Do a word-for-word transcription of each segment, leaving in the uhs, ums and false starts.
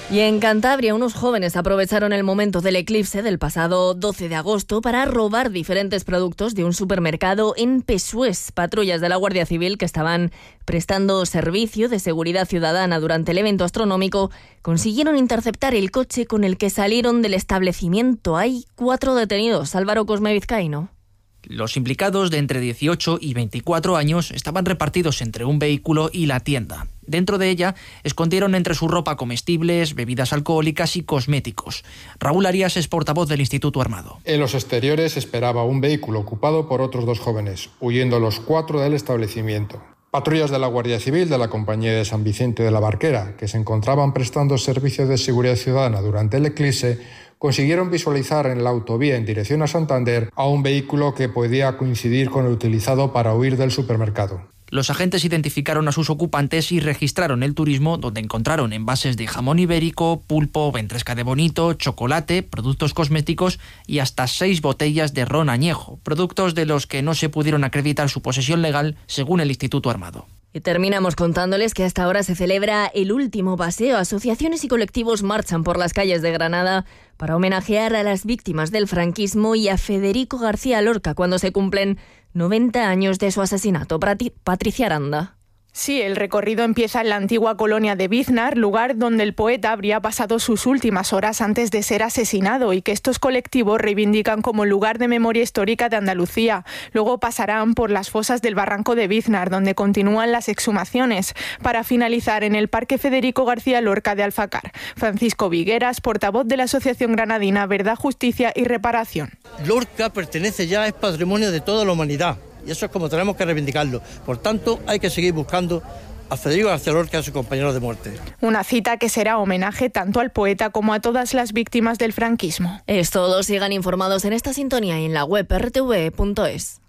Y en Cantabria, unos jóvenes aprovecharon el momento del eclipse del pasado doce de agosto para robar diferentes productos de un supermercado en Pesués. Patrullas de la Guardia Civil que estaban prestando servicio de seguridad ciudadana durante el evento astronómico consiguieron interceptar el coche con el que salieron del establecimiento. Hay cuatro detenidos. Álvaro Cosme Vizcaíno. Los implicados, de entre dieciocho y veinticuatro años, estaban repartidos entre un vehículo y la tienda. Dentro de ella escondieron entre su ropa comestibles, bebidas alcohólicas y cosméticos. Raúl Arias es portavoz del Instituto Armado. En los exteriores esperaba un vehículo ocupado por otros dos jóvenes, huyendo los cuatro del establecimiento. Patrullas de la Guardia Civil de la Compañía de San Vicente de la Barquera, que se encontraban prestando servicios de seguridad ciudadana durante el eclipse, consiguieron visualizar en la autovía en dirección a Santander a un vehículo que podía coincidir con el utilizado para huir del supermercado. Los agentes identificaron a sus ocupantes y registraron el turismo, donde encontraron envases de jamón ibérico, pulpo, ventresca de bonito, chocolate, productos cosméticos y hasta seis botellas de ron añejo, productos de los que no se pudieron acreditar su posesión legal, según el Instituto Armado. Y terminamos contándoles que hasta ahora se celebra el último paseo. Asociaciones y colectivos marchan por las calles de Granada para homenajear a las víctimas del franquismo y a Federico García Lorca cuando se cumplen noventa años de su asesinato. Patricia Aranda. Sí, el recorrido empieza en la antigua colonia de Biznar, lugar donde el poeta habría pasado sus últimas horas antes de ser asesinado y que estos colectivos reivindican como lugar de memoria histórica de Andalucía. Luego pasarán por las fosas del barranco de Biznar, donde continúan las exhumaciones, para finalizar en el Parque Federico García Lorca de Alfacar. Francisco Vigueras, portavoz de la Asociación Granadina Verdad, Justicia y Reparación. Lorca pertenece ya, es patrimonio de toda la humanidad. Y eso es como tenemos que reivindicarlo. Por tanto, hay que seguir buscando a Federico García Lorca y a su compañero de muerte. Una cita que será homenaje tanto al poeta como a todas las víctimas del franquismo. Es todo. Sigan informados en esta sintonía y en la web erre te ve punto es.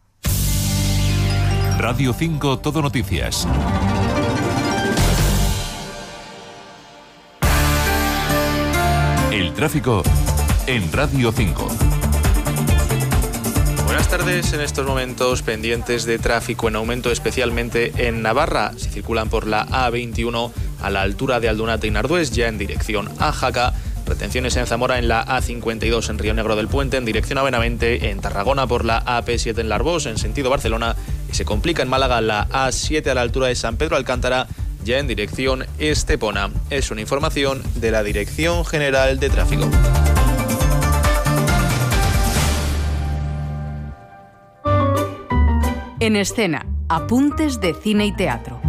Radio cinco Todo Noticias. El tráfico en Radio cinco. Buenas tardes. En estos momentos pendientes de tráfico en aumento, especialmente en Navarra. Se circulan por la A veintiuno a la altura de Aldunate y Nardués, ya en dirección a Jaca. Retenciones en Zamora en la A cincuenta y dos en Río Negro del Puente, en dirección a Benavente. En Tarragona por la A P siete en Larbós, en sentido Barcelona. Y se complica en Málaga la A siete a la altura de San Pedro Alcántara, ya en dirección Estepona. Es una información de la Dirección General de Tráfico. En escena, apuntes de cine y teatro.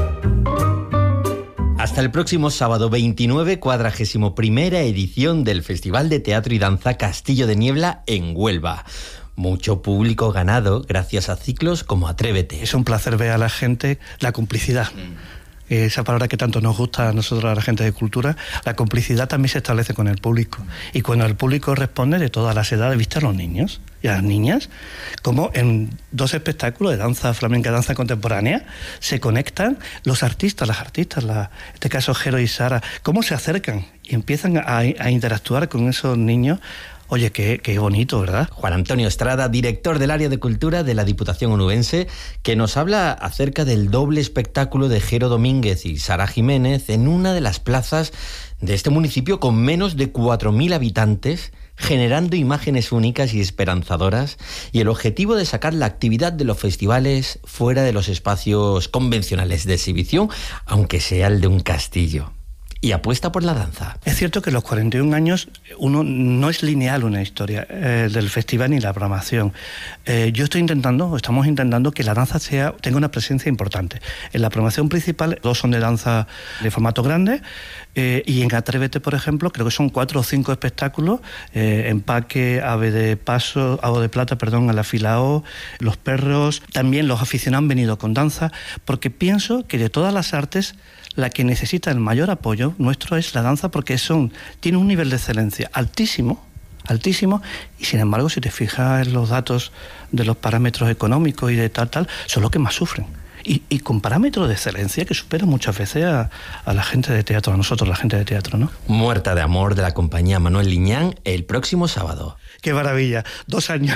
Hasta el próximo sábado veintinueve, cuadragésimo primera edición del Festival de Teatro y Danza Castillo de Niebla en Huelva. Mucho público ganado gracias a ciclos como Atrévete. Es un placer ver a la gente la complicidad. Esa palabra que tanto nos gusta a nosotros, a la gente de cultura, la complicidad también se establece con el público. Y cuando el público responde de todas las edades, ¿viste a los niños y a las niñas? Como en dos espectáculos de danza flamenca, danza contemporánea, se conectan los artistas, las artistas, la, en este caso Jero y Sara, cómo se acercan y empiezan a, a interactuar con esos niños. Oye, qué, qué bonito, ¿verdad? Juan Antonio Estrada, director del área de cultura de la Diputación Onubense, que nos habla acerca del doble espectáculo de Jero Domínguez y Sara Jiménez en una de las plazas de este municipio con menos de cuatro mil habitantes, generando imágenes únicas y esperanzadoras, y el objetivo de sacar la actividad de los festivales fuera de los espacios convencionales de exhibición, aunque sea el de un castillo. Y apuesta por la danza. Es cierto que los cuarenta y un años uno no es lineal una historia eh, del festival ni la programación. Eh, yo estoy intentando, estamos intentando que la danza sea tenga una presencia importante. En la programación principal, dos son de danza de formato grande, eh, y en Atrévete, por ejemplo, creo que son cuatro o cinco espectáculos, eh, Empaque, Ave de Paso, Ave de Plata, perdón, a la Filao, Los Perros. También los aficionados han venido con danza, porque pienso que de todas las artes, la que necesita el mayor apoyo nuestro es la danza, porque son, tiene un nivel de excelencia altísimo, altísimo, y sin embargo, si te fijas en los datos de los parámetros económicos y de tal, tal, son los que más sufren. Y, y con parámetros de excelencia que superan muchas veces a, a la gente de teatro, a nosotros, la gente de teatro, ¿no? Muerta de amor, de la compañía Manuel Liñán, el próximo sábado. qué maravilla. Dos años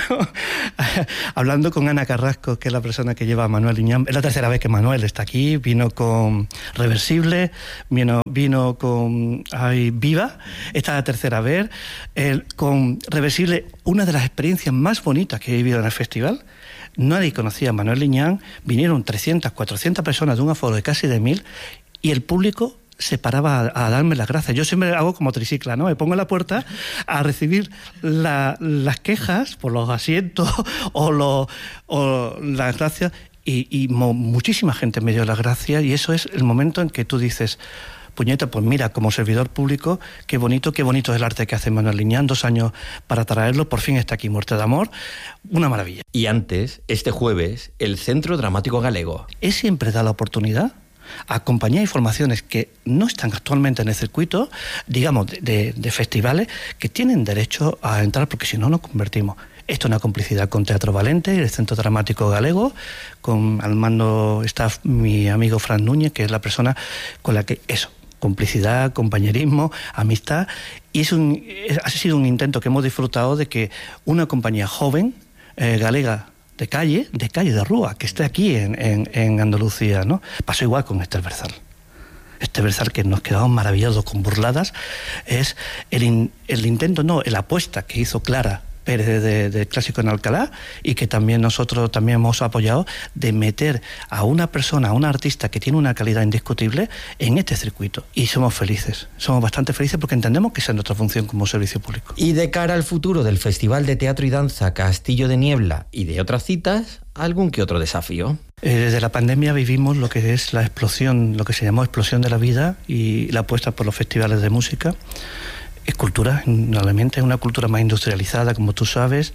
hablando con Ana Carrasco, que es la persona que lleva a Manuel Liñán. Es la tercera vez que Manuel está aquí. Vino con Reversible, vino, vino con ay, Viva. Esta es la tercera vez. El, con Reversible, una de las experiencias más bonitas que he vivido en el festival. Nadie conocía a Manuel Liñán. Vinieron trescientas, cuatrocientas personas de un aforo de casi de mil y el público se paraba a, a darme las gracias. Yo siempre hago como tricicla, ¿no? Me pongo en la puerta a recibir la, las quejas por los asientos o, los, o las gracias y, y mo, muchísima gente me dio las gracias y eso es el momento en que tú dices, puñeta, pues mira, como servidor público, qué bonito, qué bonito es el arte que hace Manuel Liñán, dos años para traerlo, por fin está aquí, Muerte de Amor, una maravilla. Y antes, este jueves, el Centro Dramático Galego. ¿Es siempre da la oportunidad a compañías y formaciones que no están actualmente en el circuito, digamos, de, de, de festivales, que tienen derecho a entrar, porque si no nos convertimos? Esto es una complicidad con Teatro Valente y el Centro Dramático Galego, con al mando está mi amigo Fran Núñez, que es la persona con la que eso, complicidad, compañerismo, amistad, y es un, es, ha sido un intento que hemos disfrutado de que una compañía joven, eh, galega, de calle, de calle de Rúa, que esté aquí en, en, en Andalucía, ¿no? Pasó igual con Esther Berzal. Esther Berzal, que nos quedamos maravillados con burladas, es el, in, el intento, no, la apuesta que hizo Clara Pérez de, de, de Clásico en Alcalá y que también nosotros también hemos apoyado, de meter a una persona, a una artista que tiene una calidad indiscutible en este circuito. Y somos felices, somos bastante felices porque entendemos que esa es nuestra función como servicio público. Y de cara al futuro del Festival de Teatro y Danza Castillo de Niebla y de otras citas, algún que otro desafío. Eh, desde la pandemia vivimos lo que es la explosión, lo que se llamó explosión de la vida y la apuesta por los festivales de música. Es cultura, realmente es una cultura más industrializada, como tú sabes,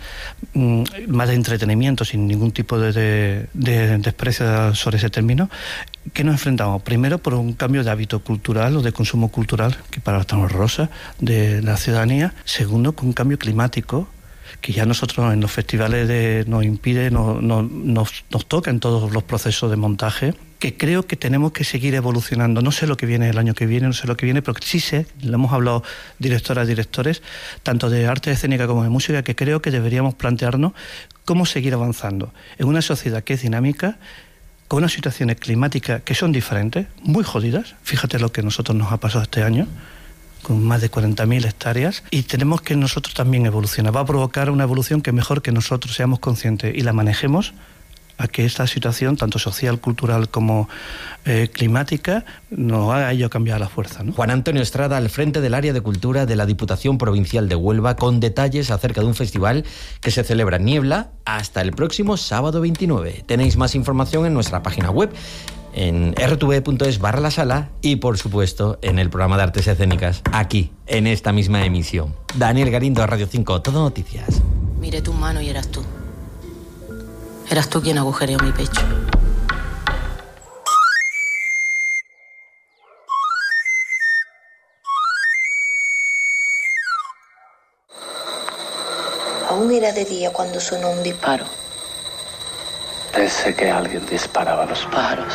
más de entretenimiento, sin ningún tipo de, de, de desprecio sobre ese término, que nos enfrentamos primero por un cambio de hábito cultural o de consumo cultural, que para tan horrorosa, de la ciudadanía. Segundo, con un cambio climático, que ya nosotros en los festivales de, nos impide, no, no, nos, nos toca en todos los procesos de montaje, que creo que tenemos que seguir evolucionando. No sé lo que viene el año que viene, no sé lo que viene, pero sí sé, lo hemos hablado directoras, directores, tanto de arte escénica como de música, que creo que deberíamos plantearnos cómo seguir avanzando en una sociedad que es dinámica, con unas situaciones climáticas que son diferentes, muy jodidas. Fíjate lo que a nosotros nos ha pasado este año, con más de cuarenta mil hectáreas, y tenemos que nosotros también evolucionar. Va a provocar una evolución que mejor que nosotros seamos conscientes y la manejemos a que esta situación, tanto social, cultural como eh, climática, nos haga ello cambiar a la fuerza, ¿no? Juan Antonio Estrada, al frente del área de cultura de la Diputación Provincial de Huelva, con detalles acerca de un festival que se celebra en Niebla hasta el próximo sábado veintinueve. Tenéis más información en nuestra página web, en erre te ve punto es barra la sala y, por supuesto, en el programa de Artes Escénicas, aquí, en esta misma emisión. Daniel Galindo, Radio cinco, Todo Noticias. Miré tus manos y eras tú. Eras tú quien agujereó mi pecho. Aún era de día cuando sonó un disparo. Pensé que alguien disparaba los pájaros.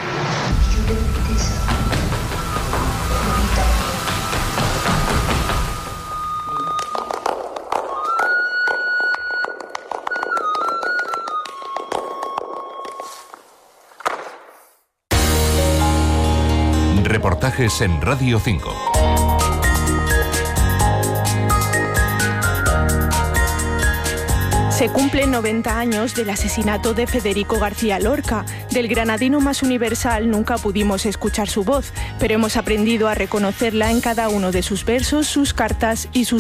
Reportajes en Radio cinco. Se cumplen noventa años del asesinato de Federico García Lorca. Del granadino más universal nunca pudimos escuchar su voz, pero hemos aprendido a reconocerla en cada uno de sus versos, sus cartas y sus